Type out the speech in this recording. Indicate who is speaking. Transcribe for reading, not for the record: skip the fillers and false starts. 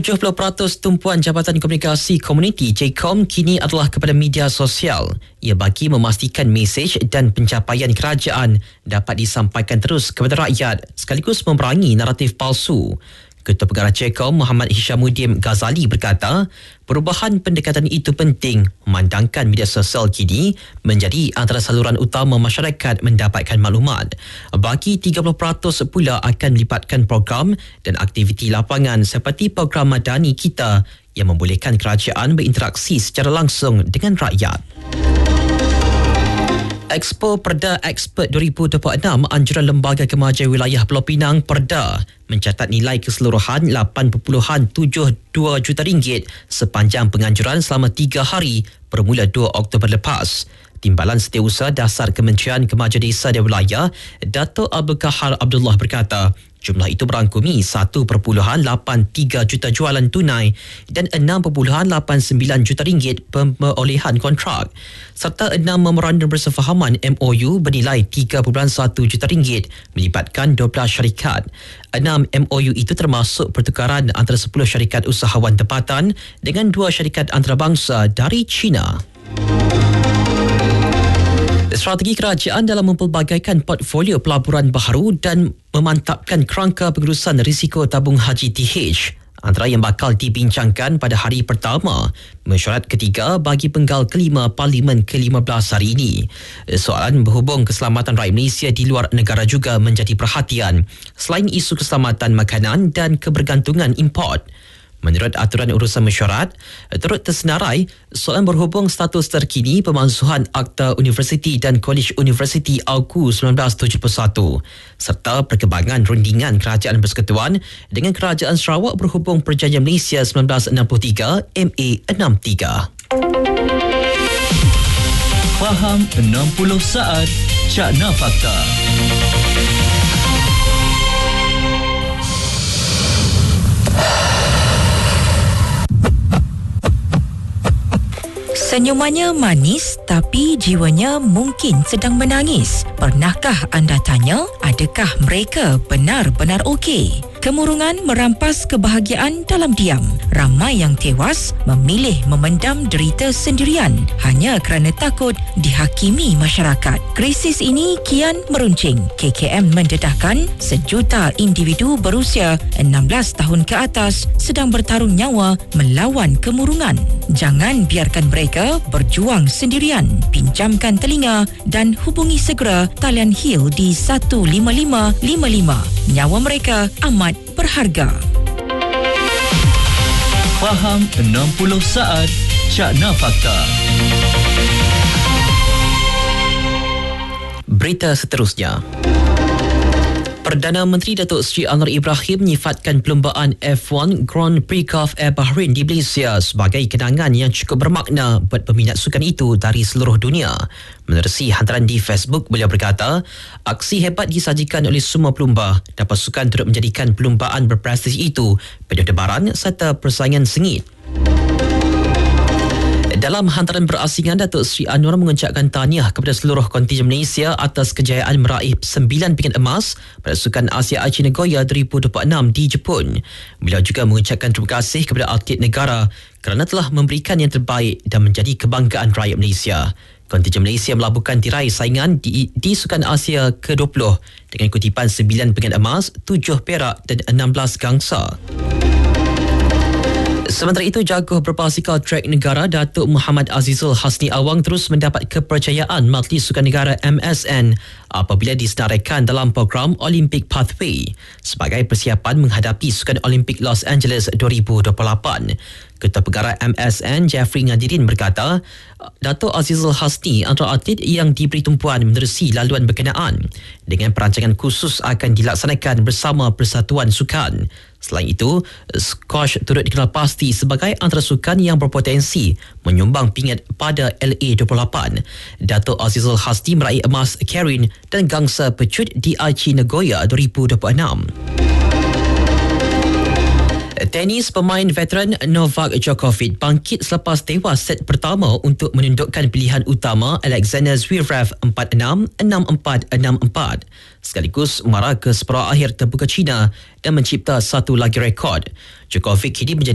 Speaker 1: 70% tumpuan Jabatan Komunikasi Komuniti JKOM kini adalah kepada media sosial. Ia bagi memastikan mesej dan pencapaian kerajaan dapat disampaikan terus kepada rakyat sekaligus memerangi naratif palsu. Ketua Pengarah JKOM Muhammad Hishamuddin Ghazali berkata, perubahan pendekatan itu penting memandangkan media sosial kini menjadi antara saluran utama masyarakat mendapatkan maklumat. Bagi 30% pula akan melibatkan program dan aktiviti lapangan seperti program Madani Kita yang membolehkan kerajaan berinteraksi secara langsung dengan rakyat. Expo Perda Expert 2026 anjuran Lembaga Kemajuan Wilayah Pulau Pinang Perda mencatat nilai keseluruhan 8.72 juta ringgit sepanjang penganjuran selama 3 hari bermula 2 Oktober lepas. Timbalan Setiausaha Dasar Kementerian Kemajuan Desa dan Wilayah Dato' Abdul Kahar Abdullah berkata, jumlah itu merangkumi 1.83 juta jualan tunai dan 6.89 juta ringgit perolehan kontrak serta 6 memorandum bersefahaman MOU bernilai 3.1 juta ringgit melibatkan 12 syarikat. 6 MOU itu termasuk pertukaran antara 10 syarikat usahawan tempatan dengan 2 syarikat antarabangsa dari China. Strategi kerajaan dalam mempelbagaikan portfolio pelaburan baharu dan memantapkan kerangka pengurusan risiko tabung haji TH antara yang bakal dibincangkan pada hari pertama mesyuarat ketiga bagi penggal kelima Parlimen ke-15 hari ini. Soalan berhubung keselamatan rakyat Malaysia di luar negara juga menjadi perhatian selain isu keselamatan makanan dan kebergantungan import. Menurut aturan urusan mesyuarat, turut tersenarai soalan berhubung status terkini pemansuhan Akta Universiti dan Kolej Universiti AUKU 1971 serta perkembangan rundingan Kerajaan Persekutuan dengan Kerajaan Sarawak berhubung Perjanjian Malaysia 1963 MA63.
Speaker 2: Faham 60 saat Cakna Fakta.
Speaker 3: Senyumannya manis tapi jiwanya mungkin sedang menangis. Pernahkah anda tanya, adakah mereka benar-benar okey? Kemurungan merampas kebahagiaan dalam diam. Ramai yang tewas memilih memendam derita sendirian hanya kerana takut dihakimi masyarakat. Krisis ini kian meruncing. KKM mendedahkan 1 juta individu berusia 16 tahun ke atas sedang bertarung nyawa melawan kemurungan. Jangan biarkan mereka berjuang sendirian. Pinjamkan telinga dan hubungi segera talian HIL di 15555. Nyawa mereka amat berharga.
Speaker 2: Faham 60 saat Cakna Fakta.
Speaker 1: Berita seterusnya. Perdana Menteri Datuk Seri Anwar Ibrahim menyifatkan perlumbaan F1 Grand Prix Gulf Air Bahrain di Malaysia sebagai kenangan yang cukup bermakna buat peminat sukan itu dari seluruh dunia. Menerusi hantaran di Facebook, beliau berkata, aksi hebat disajikan oleh semua pelumba dan pasukan turut menjadikan perlumbaan berprestij itu penuh debaran serta persaingan sengit. Dalam hantaran berasingan, Datuk Seri Anwar mengucapkan tahniah kepada seluruh kontingen Malaysia atas kejayaan meraih 9 pingat emas pada Sukan Asia Aichi Nagoya 2026 di Jepun. Beliau juga mengucapkan terima kasih kepada atlet negara kerana telah memberikan yang terbaik dan menjadi kebanggaan rakyat Malaysia. Kontingen Malaysia melabuhkan tirai saingan di Sukan Asia ke-20 dengan kutipan 9 pingat emas, 7 perak dan 16 gangsa. Sementara itu, jaguar berbasikal trek negara Datuk Muhammad Azizul Hasni Awang terus mendapat kepercayaan Majlis Sukan Negara MSN apabila disenaraikan dalam program Olympic Pathway sebagai persiapan menghadapi Sukan Olimpik Los Angeles 2028. Ketua Pengarah MSN Jeffrey Ngadirin berkata, Datuk Azizul Hasni antara atlet yang diberi tumpuan menerusi laluan berkenaan dengan perancangan khusus akan dilaksanakan bersama Persatuan Sukan. Selain itu, squash turut dikenal pasti sebagai antara sukan yang berpotensi menyumbang pingat pada LA28. Datuk Azizul Hasni meraih emas Karen dan gangsa pecut di Aichi Nagoya 2026. Tenis pemain veteran Novak Djokovic bangkit selepas tewas set pertama untuk menundukkan pilihan utama Alexander Zverev 4-6, 6-4, 6-4 sekaligus mengarah ke separuh akhir terbuka China dan mencipta satu lagi rekod. Djokovic kini menjadi